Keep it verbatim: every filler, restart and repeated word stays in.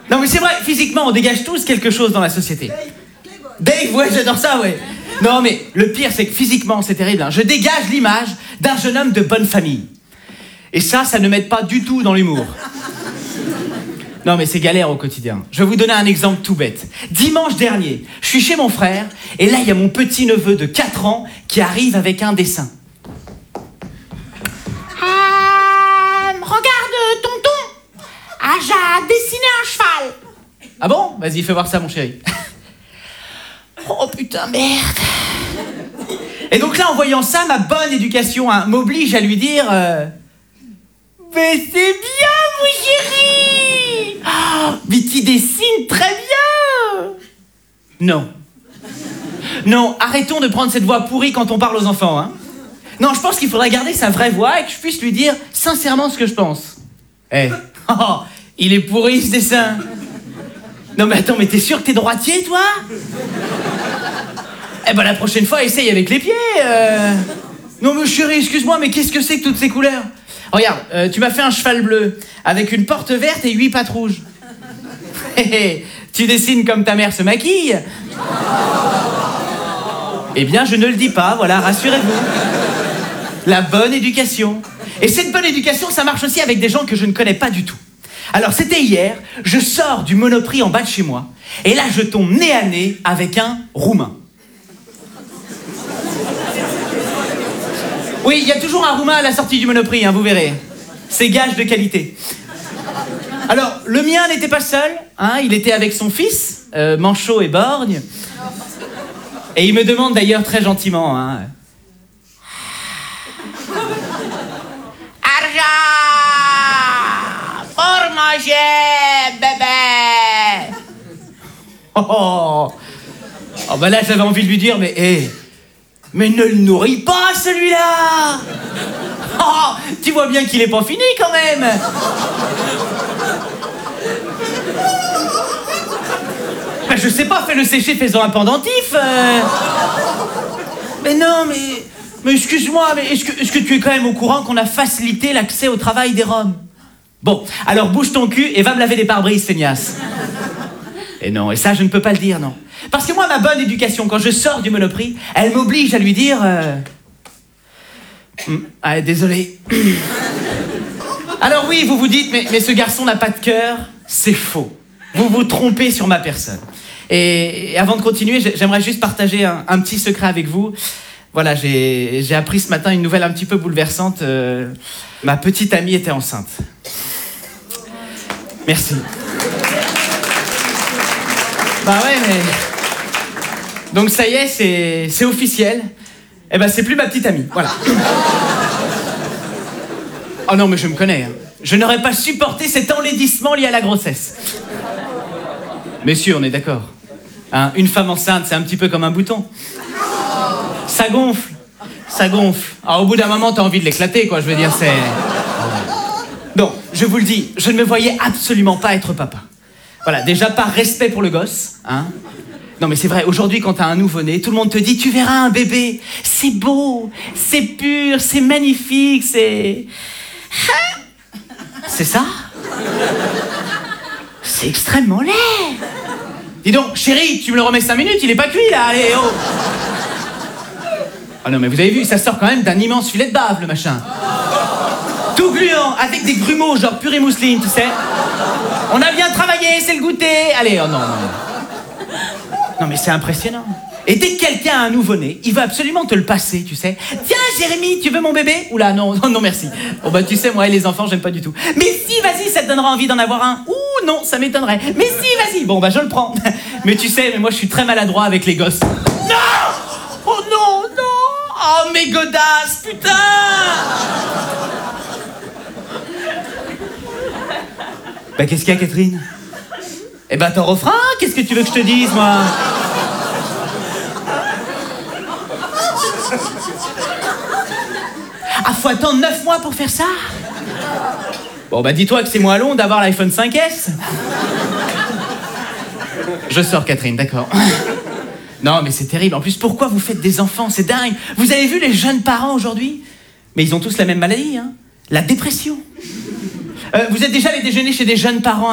Non mais c'est vrai, physiquement, on dégage tous quelque chose dans la société. Dave, ouais, j'adore ça, ouais. Non mais le pire, c'est que physiquement, c'est terrible. Hein. Je dégage l'image d'un jeune homme de bonne famille. Et ça, ça ne m'aide pas du tout dans l'humour. Non mais c'est galère au quotidien. Je vais vous donner un exemple tout bête. Dimanche dernier, je suis chez mon frère, et là, il y a mon petit-neveu de quatre ans qui arrive avec un dessin. Euh, regarde, tonton. Ah, j'ai dessiné un cheval. Ah bon? Vas-y, fais voir ça, mon chéri. Oh putain, merde. Et donc là, en voyant ça, ma bonne éducation hein, m'oblige à lui dire... Euh... Mais c'est bien, mon chéri! Oh, mais tu dessines très bien! Non. Non, arrêtons de prendre cette voix pourrie quand on parle aux enfants, hein. Non, je pense qu'il faudrait garder sa vraie voix et que je puisse lui dire sincèrement ce que je pense. Eh, hey. Oh, il est pourri ce dessin. Non mais attends, mais t'es sûr que t'es droitier, toi? Eh ben la prochaine fois, essaye avec les pieds. Euh... Non mais chérie, excuse-moi, mais qu'est-ce que c'est que toutes ces couleurs? Regarde, euh, tu m'as fait un cheval bleu avec une porte verte et huit pattes rouges. Tu dessines comme ta mère se maquille? Eh bien, je ne le dis pas, voilà, rassurez-vous. La bonne éducation. Et cette bonne éducation, ça marche aussi avec des gens que je ne connais pas du tout. Alors, c'était hier, je sors du Monoprix en bas de chez moi, et là, je tombe nez à nez avec un Roumain. Oui, il y a toujours un Roumain à la sortie du Monoprix, hein, vous verrez. C'est gage de qualité. Alors, le mien n'était pas seul, hein, il était avec son fils, euh, manchot et borgne. Et il me demande d'ailleurs très gentiment, hein... Argent pour manger, bébé. Oh, oh, oh bah là, j'avais envie de lui dire, mais hé, hey, mais ne le nourris pas, celui-là. Oh, tu vois bien qu'il est pas fini, quand même. Ben, je sais pas, fais-le sécher, fais-en un pendentif. Euh... Mais non, mais... Mais excuse-moi, mais est-ce que, est-ce que tu es quand même au courant qu'on a facilité l'accès au travail des Roms? Bon, alors bouge ton cul et va me laver des pare-brises, feignasse. Et non, et ça, je ne peux pas le dire, non. Parce que moi, ma bonne éducation, quand je sors du Monoprix, elle m'oblige à lui dire... Euh... Hum, ah, désolé. Alors oui, vous vous dites, mais, mais ce garçon n'a pas de cœur. C'est faux. Vous vous trompez sur ma personne. Et, et avant de continuer, j'aimerais juste partager un, un petit secret avec vous. Voilà, j'ai, j'ai appris ce matin une nouvelle un petit peu bouleversante. Euh, ma petite amie était enceinte. Merci. Bah ouais, mais... Donc ça y est, c'est, c'est officiel. Eh ben, c'est plus ma petite amie, voilà. Oh non, mais je me connais. Hein. Je n'aurais pas supporté cet enlaidissement lié à la grossesse. Messieurs, on est d'accord. Hein, une femme enceinte, c'est un petit peu comme un bouton. Ça gonfle, ça gonfle. Alors, au bout d'un moment, t'as envie de l'éclater, quoi. Je veux dire, c'est... Non, je vous le dis, je ne me voyais absolument pas être papa. Voilà, déjà, par respect pour le gosse, hein. Non, mais c'est vrai, aujourd'hui, quand t'as un nouveau-né, tout le monde te dit, tu verras un bébé. C'est beau, c'est pur, c'est magnifique, c'est... C'est ça? C'est extrêmement laid. Dis donc, chérie, tu me le remets cinq minutes, il est pas cuit, là, allez, oh. Ah non, mais vous avez vu, ça sort quand même d'un immense filet de bave, le machin. Tout gluant, avec des grumeaux, genre purée mousseline, tu sais. On a bien travaillé, c'est le goûter. Allez, oh non, non. Non, mais c'est impressionnant. Et dès que quelqu'un a un nouveau-né, il veut absolument te le passer, tu sais. Tiens, Jérémy, tu veux mon bébé? Oula, non, non, non, merci. Oh bah, tu sais, moi et les enfants, j'aime pas du tout. Mais si, vas-y, ça te donnera envie d'en avoir un. Ouh, non, ça m'étonnerait. Mais si, vas-y. Bon, bah, je le prends. Mais tu sais, mais moi, je suis très maladroit avec les gosses. Non! Oh non, non! Oh, mes godasses, putain! Bah, qu'est-ce qu'il y a, Catherine? Eh ben, ton refrain, qu'est-ce que tu veux que je te dise, moi? Ah, faut attendre neuf mois pour faire ça? Bon, bah, dis-toi que c'est moins long d'avoir l'iPhone cinq S. Je sors, Catherine, d'accord. Non, mais c'est terrible. En plus, pourquoi vous faites des enfants? C'est dingue. Vous avez vu les jeunes parents aujourd'hui? Mais ils ont tous la même maladie, hein? La dépression. Euh, vous êtes déjà allé déjeuner chez des jeunes parents